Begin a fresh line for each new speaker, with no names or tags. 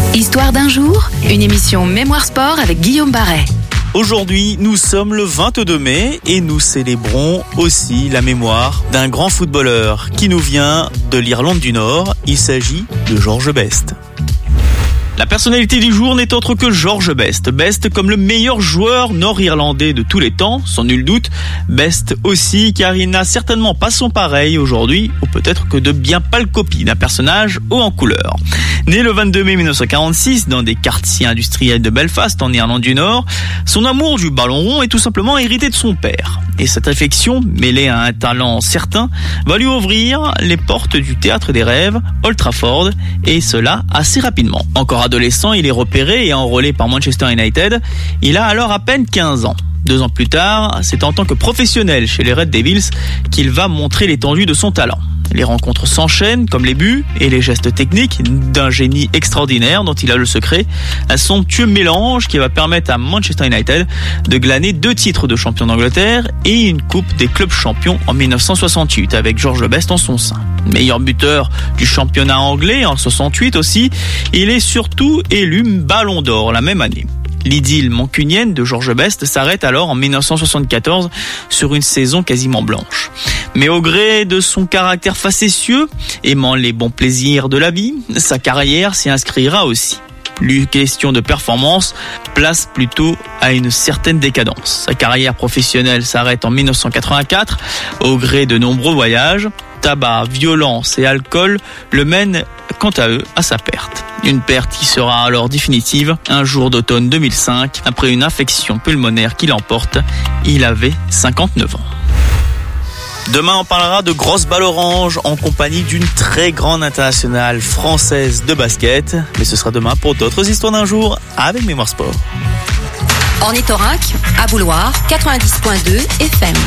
Histoire d'un jour, une émission Mémoire Sport avec Guillaume Barret.
Aujourd'hui, nous sommes le 22 mai et nous célébrons aussi la mémoire d'un grand footballeur qui nous vient de l'Irlande du Nord. Il s'agit de George Best. La personnalité du jour n'est autre que George Best. Best comme le meilleur joueur nord-irlandais de tous les temps, sans nul doute. Best aussi car il n'a certainement pas son pareil aujourd'hui, ou peut-être que de bien pâles copies d'un personnage haut en couleur. Né le 22 mai 1946 dans des quartiers industriels de Belfast en Irlande du Nord, son amour du ballon rond est tout simplement hérité de son père. Et cette affection, mêlée à un talent certain, va lui ouvrir les portes du théâtre des rêves, Old Trafford, et cela assez rapidement. Encore adolescent, il est repéré et enrôlé par Manchester United. Il a alors à peine 15 ans. 2 ans plus tard, c'est en tant que professionnel chez les Red Devils qu'il va montrer l'étendue de son talent. Les rencontres s'enchaînent, comme les buts et les gestes techniques d'un génie extraordinaire dont il a le secret. Un somptueux mélange qui va permettre à Manchester United de glaner 2 titres de champion d'Angleterre et une coupe des clubs champions en 1968 avec George Best en son sein. Meilleur buteur du championnat anglais en 68 aussi, il est surtout élu Ballon d'Or la même année. L'idylle mancunienne de George Best s'arrête alors en 1974 sur une saison quasiment blanche. Mais au gré de son caractère facétieux, aimant les bons plaisirs de la vie, sa carrière s'y inscrira aussi. Plus question de performance, place plutôt à une certaine décadence. Sa carrière professionnelle s'arrête en 1984 au gré de nombreux voyages. Tabac, violence et alcool le mènent quant à eux à sa perte. Une perte qui sera alors définitive un jour d'automne 2005 après une infection pulmonaire qui l'emporte. Il avait 59 ans. Demain, on parlera de grosses balles oranges en compagnie d'une très grande internationale française de basket. Mais ce sera demain pour d'autres histoires d'un jour avec Mémoire Sport.
Ornithorynque, à Bouloir, 90.2 FM.